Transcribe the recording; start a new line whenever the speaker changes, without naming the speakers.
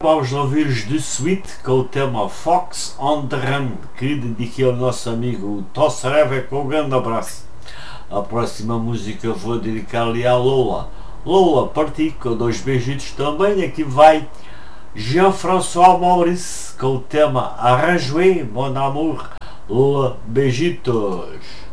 Vamos ouvir os The Sweet com o tema Fox on the Run, que dediquei ao nosso amigo Tossareva, com um grande abraço. A próxima música eu vou dedicar-lhe à Lola. Lola, parti com 2 beijitos também. Aqui vai Jean-François Maurice com o tema Arranjoué, Mon Amour. Lola, beijitos.